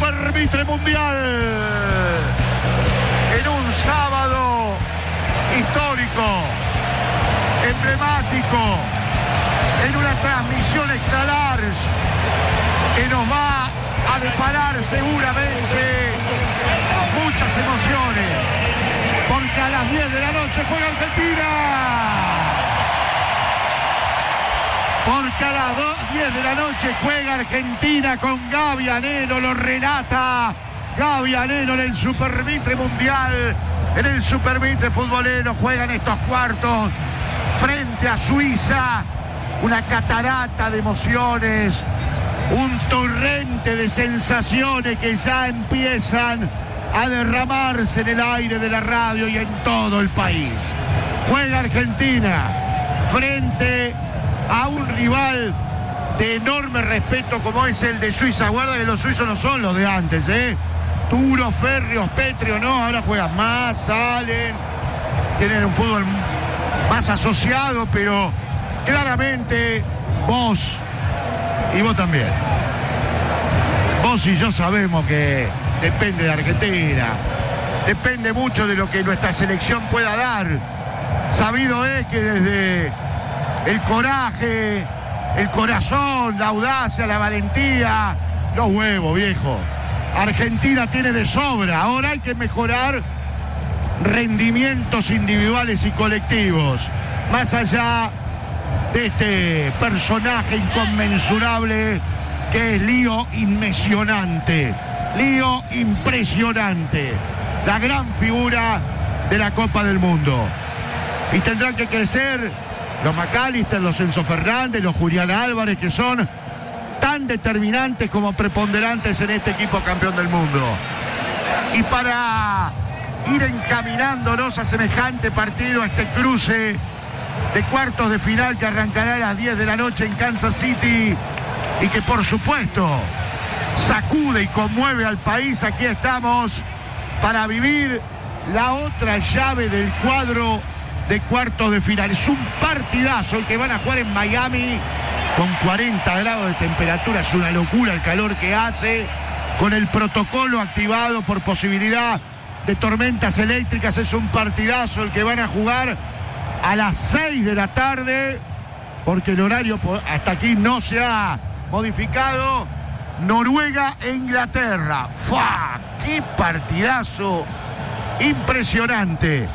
Supermitre Mundial. En un sábado histórico, emblemático, en una transmisión extra large que nos va a deparar seguramente muchas emociones, porque a las 10 de la noche juega Argentina. Porque a las 10 de la noche juega Argentina con Gaby Aneno, lo relata Gaby Aneno en el Supermitre Mundial, en el Supermitre Futbolero. Juegan estos cuartos frente a Suiza, una catarata de emociones, un torrente de sensaciones que ya empiezan a derramarse en el aire de la radio y en todo el país. Juega Argentina frente a un rival de enorme respeto como es el de Suiza. Guarda que los suizos no son los de antes, duros, férreos, pétreos, no, ahora juegan más, salen, tienen un fútbol más asociado, pero claramente vos y vos también, vos y yo sabemos que depende de Argentina, depende mucho de lo que nuestra selección pueda dar. Sabido es que desde el coraje, el corazón, la audacia, la valentía, los huevos, viejo, Argentina tiene de sobra. Ahora hay que mejorar rendimientos individuales y colectivos, más allá de este personaje inconmensurable que es Lío Inmesionante, Lío impresionante, la gran figura de la Copa del Mundo. Y tendrán que crecer los McAllister, los Enzo Fernández, los Julián Álvarez, que son tan determinantes como preponderantes en este equipo campeón del mundo. Y para ir encaminándonos a semejante partido, a este cruce de cuartos de final que arrancará a las 10 de la noche en Kansas City y que por supuesto sacude y conmueve al país, aquí estamos para vivir la otra llave del cuadro de cuartos de final. Es un partidazo el que van a jugar en Miami con 40 grados de temperatura, es una locura el calor que hace, con el protocolo activado por posibilidad de tormentas eléctricas. Es un partidazo el que van a jugar a las 6 de la tarde, porque el horario hasta aquí no se ha modificado. Noruega e Inglaterra. ¡Fua! ¡Qué partidazo! Impresionante.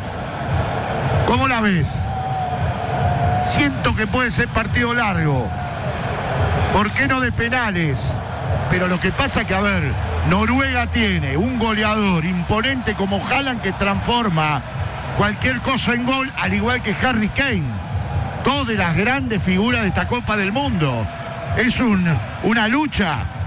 ¿Cómo la ves? Siento que puede ser partido largo. ¿Por qué no de penales? Pero lo que pasa que, a ver, Noruega tiene un goleador imponente como Haaland que transforma cualquier cosa en gol, al igual que Harry Kane. Dos de las grandes figuras de esta Copa del Mundo. Es una lucha